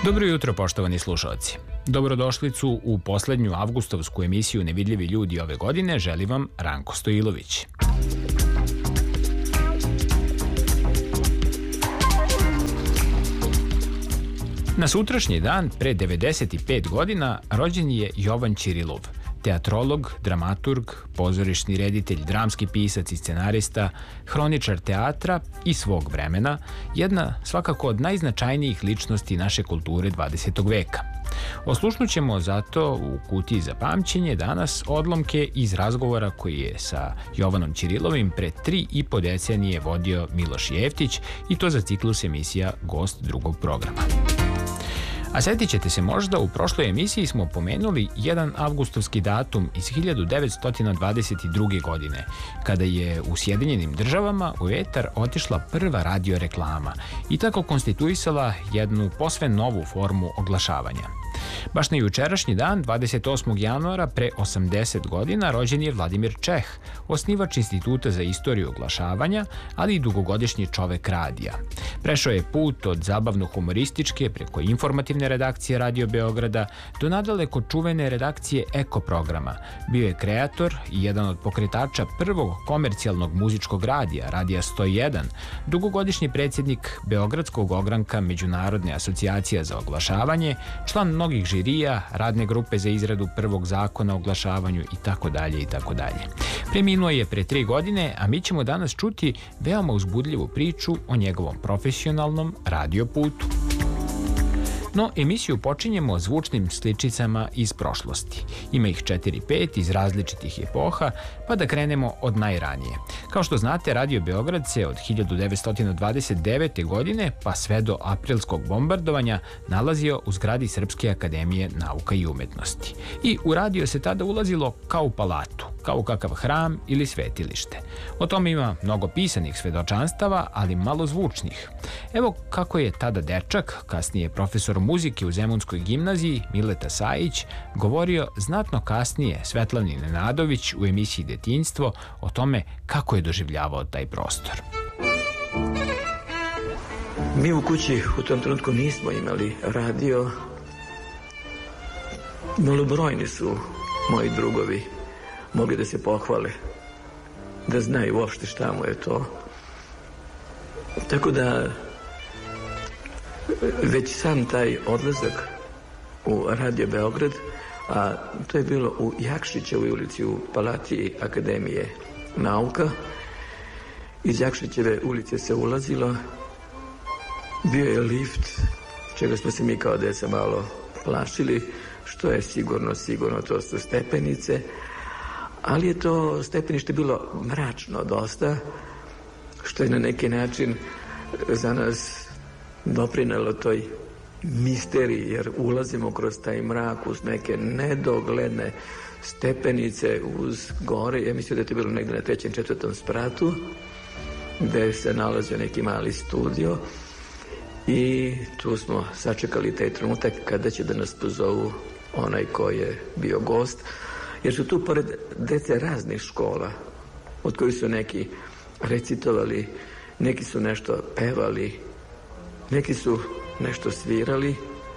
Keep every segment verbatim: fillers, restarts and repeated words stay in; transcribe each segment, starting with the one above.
Dobro jutro, poštovani slušalci. Dobrodošlicu u poslednju avgustovsku emisiju Nevidljivi ljudi ove godine želi vam Ranko Stojilović. Na sutrašnji dan, pre devedeset pet godina, rođen je Jovan Ćirilov, teatrolog, dramaturg, pozorišni reditelj, dramski pisac i scenarista, hroničar teatra i svog vremena, jedna svakako od najznačajnijih ličnosti naše kulture dvadesetog veka. Oslušnućemo zato u kutiji za pamćenje danas odlomke iz razgovora koji je sa Jovanom Ćirilovim pre tri i po decenije vodio Miloš Jeftić, i to za ciklus emisija Gost drugog programa. A setit ćete se možda, u prošloj emisiji smo pomenuli jedan avgustovski datum iz hiljadu devetsto dvadeset druge. godine, kada je u Sjedinjenim državama u etar otišla prva radio reklama i tako konstituisala jednu posve novu formu oglašavanja. Baš na jučerašnji dan, dvadeset osmog januara, pre osamdeset godina, rođen je Vladimir Čeh, osnivač Instituta za istoriju oglašavanja, ali i dugogodišnji čovek radija. Prešao je put od zabavno-humorističke preko informativne redakcije Radio Beograda do nadaleko čuvene redakcije Eko programa. Bio je kreator i jedan od pokretača prvog komercijalnog muzičkog radija, Radija sto jedan, dugogodišnji predsjednik Beogradskog ogranka Međunarodne asocijacije za oglašavanje, član mnogih žirija, radne grupe za izradu prvog zakona o oglašavanju i tako dalje i tako dalje. Preminuo je pre tri godine, a mi ćemo danas čuti veoma uzbudljivu priču o njegovom profesionalnom radio putu. No, emisiju počinjemo zvučnim sličicama iz prošlosti. Ima ih četiri pet iz različitih epoha, pa da krenemo od najranije. Kao što znate, Radio Beograd se od hiljadu devetsto dvadeset devete. godine pa sve do aprilskog bombardovanja nalazio u zgradi Srpske akademije nauka i umetnosti. I u radio se tada ulazilo kao u palatu, kao u kakav hram ili svetilište. O tome ima mnogo pisanih svedočanstava, ali malo zvučnih. Evo kako je tada dečak, kasnije profesor muzike u Zemunskoj gimnaziji, Mileta Sajić, govorio znatno kasnije Svetlani Nenadović u emisiji Detinjstvo o tome kako je doživljavao taj prostor. Mi u kući u tom trenutku nismo imali radio. Malobrojni su moji drugovi mogli da se pohvale, da znaju uopšte šta mu je to. Tako da već sam taj odlazak u Radio Beograd, a to je bilo u Jakšićevoj ulici u Palati Akademije nauka, iz Jakšićeve ulice se ulazilo, bio je lift, čega smo se mi kao deca malo plašili, što je sigurno, sigurno to su stepenice, ali je to stepenište bilo mračno dosta, što je na neki način za nas doprinelo toj misteriji, jer ulazimo kroz taj mrak uz neke nedogledne stepenice uz gore. Ja mislim da je to bilo negde na trećem, četvrtom spratu, gde se nalazio neki mali studio, i tu smo sačekali taj trenutak kada će da nas pozovu onaj ko je bio gost, jer su tu pored dece raznih škola, od kojih su neki recitovali, neki su nešto pevali, neki su nešto svirali.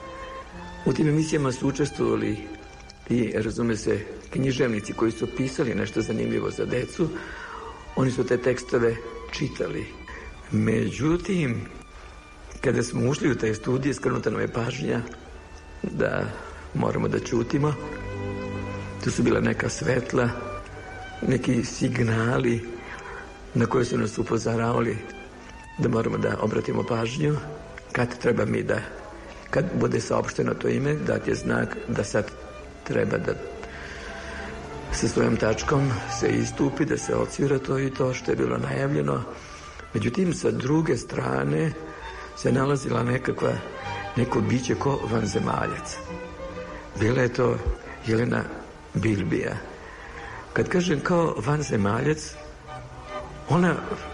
U tim emisijama su učestvovali i, razume se, književnici koji su pisali nešto zanimljivo za decu. Oni su te tekstove čitali. Međutim, kada smo ušli u taj studij, skrenuta nam je pažnja da moramo da ćutimo. Tu su bila neka svetla, neki signali na koje su nas upozoravali da moramo da obratimo pažnju. Kad treba mi da, kad bude saopšteno to ime, dat je znak da sad treba da sa svojom tačkom se istupi, da se odsvira to i to što je bilo najavljeno. Međutim, sa druge strane se nalazila nekakva, neko biće ko vanzemaljac. Bila je to Jelena Bilbija. Kad kažem kao vanzemaljac, ona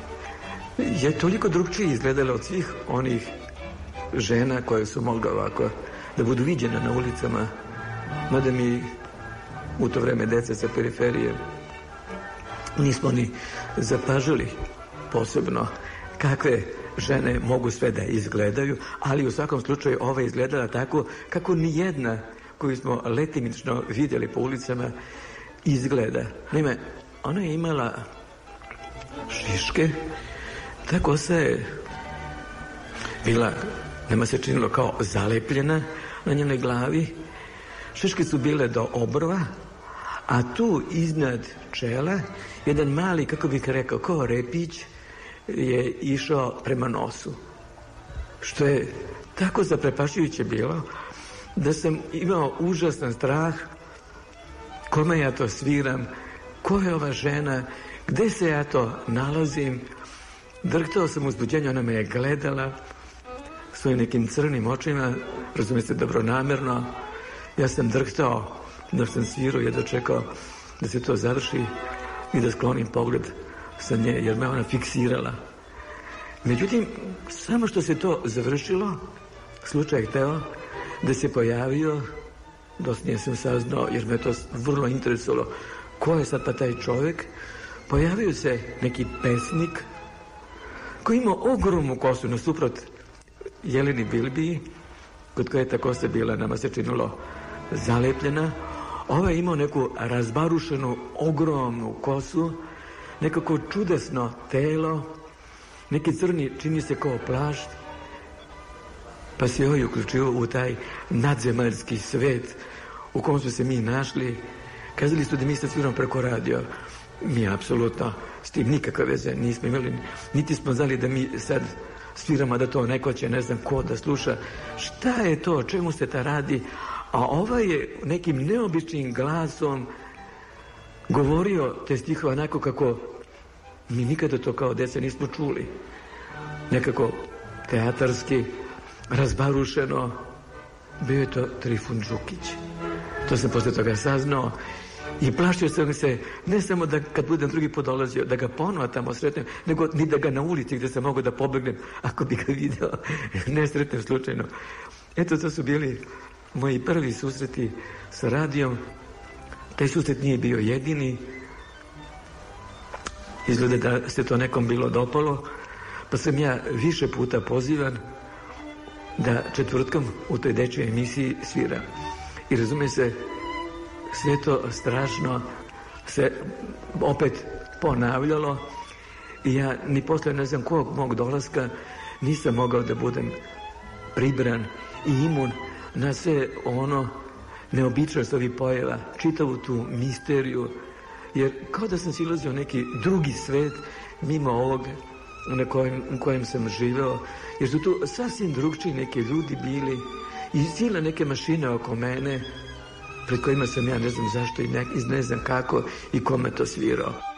je toliko drugčije izgledala od svih onih žena koje su mogle ovako da budu viđene na ulicama, mada mi u to vreme deca sa periferije nismo ni zapažali posebno kakve žene mogu sve da izgledaju, ali u svakom slučaju ova je izgledala tako kako nijedna koju smo letimično vidjeli po ulicama izgleda. Naime, ona je imala šiške, ta kosa je bila, nama se činilo kao zalepljena na njenoj glavi, šiške su bile do obrva, a tu iznad čela jedan mali, kako bih rekao, kao repić je išao prema nosu. Što je tako zaprepašujuće bilo da sam imao užasan strah kome ja to sviram, ko je ova žena, gde se ja to nalazim. Drhtao sam u uzbuđenju, ona me je gledala svojim nekim crnim očima, razume se dobronamerno. Ja sam drhtao da sam svirao i dočekao da se to završi i da sklonim pogled sa nje, jer me ona fiksirala. Međutim, samo što se to završilo, slučaj je hteo da se pojavio, dosnije sam saznao, jer me to vrlo interesovalo, ko je sad pa taj čovjek. Pojavio se neki pesnik koji imao ogromnu kosu nasuprot Jeleni Bilbiji, kod koje je ta kosa bila, nama se činilo, zalepljena. Ovaj je imao neku razbarušenu, ogromnu kosu, nekako čudesno telo, neki crni, čini se kao plašt, pa se ovaj uključio u taj nadzemaljski svet u kom su se mi našli. Kazali su da mi sad sviramo preko radio. Mi apsolutno s tim nikakve veze nismo imali, niti smo znali da mi sad sviramo, da to neko će, ne znam ko, da sluša. Šta je to, čemu se ta radi? A ovaj je nekim neobičnim glasom govorio te stihove onako kako mi nikada to kao deca nismo čuli. Nekako teatarski, razbarušeno. Bio je to Trifun Đukić. To sam posle toga saznao i plašio sam se, ne samo da kad budem drugi put dolazio, da ga ponovo tamo sretnem, nego ni da ga na ulici gde sam mogao da pobegnem, ako bi ga video, ne sretnem slučajno. Eto, to su bili moji prvi susreti sa radijom. Taj susret nije bio jedini. Izgleda da se to nekom bilo dopalo, pa sam ja više puta pozivan da četvrtkom u toj dečjoj emisiji sviram. I razume se, sve to strašno se opet ponavljalo i ja ni posle ne znam kog mog dolaska nisam mogao da budem pribran i imun na sve ono neobičnost ovih pojava, čitavu tu misteriju, jer kao da sam silazio neki drugi svet mimo ovog na kojem, u kojem sam živeo, jer su tu sasvim drugčiji neki ljudi bili i sile neke mašine oko mene pred kojima sam ja ne znam zašto i ne, ne znam kako i kome to svirao.